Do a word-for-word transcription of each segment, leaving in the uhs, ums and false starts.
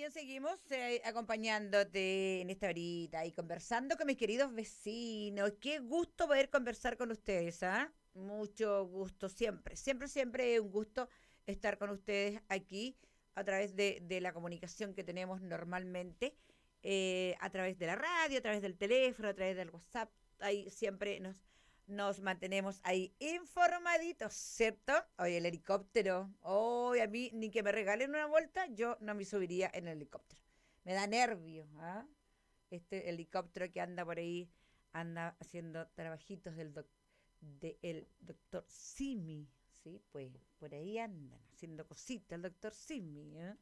bien, seguimos eh, acompañándote en esta horita y conversando con mis queridos vecinos. Qué gusto poder conversar con ustedes, ¿ah? Mucho gusto, siempre, siempre, siempre es un gusto estar con ustedes aquí a través de, de la comunicación que tenemos normalmente, eh, a través de la radio, a través del teléfono, a través del WhatsApp. Ahí siempre nos, nos mantenemos ahí informaditos, ¿cierto? Oye, el helicóptero. Hoy a mí ni que me regalen una vuelta, yo no me subiría en el helicóptero. Me da nervio, ¿ah? Este helicóptero que anda por ahí, anda haciendo trabajitos del doc del doctor Simi, ¿sí? Pues por ahí andan haciendo cositas el doctor Simi, ¿eh?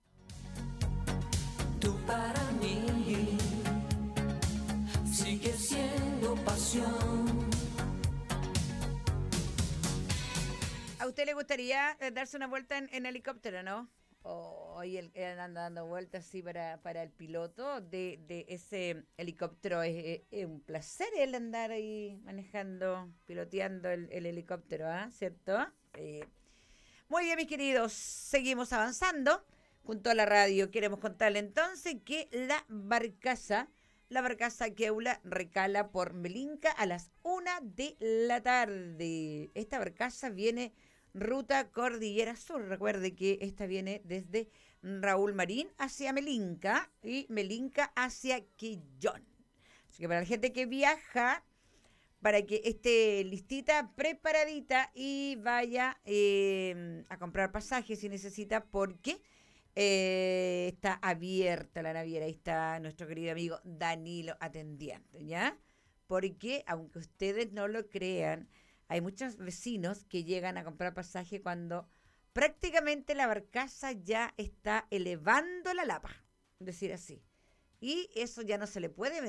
Tú para mí sigue siendo pasión. ¿A usted le gustaría eh, darse una vuelta en, en helicóptero, no? Oh, y él, él anda dando vueltas así para, para el piloto de, de ese helicóptero. Es, es- es un placer él andar ahí manejando, piloteando el, el helicóptero, ¿ah? ¿Cierto? Eh, Muy bien, mis queridos, seguimos avanzando junto a la radio. Queremos contarle entonces que la barcaza, la barcaza Keula recala por Melinca a las una de la tarde. Esta barcaza viene ruta Cordillera Sur. Recuerde que esta viene desde Raúl Marín hacia Melinca y Melinca hacia Quillón. Así que para la gente que viaja, para que esté listita, preparadita y vaya eh, a comprar pasajes si necesita, porque eh, está abierta la naviera. Ahí está nuestro querido amigo Danilo atendiendo, ¿ya? Porque, aunque ustedes no lo crean, hay muchos vecinos que llegan a comprar pasaje cuando prácticamente la barcaza ya está elevando la lapa, decir así. Y eso ya no se le puede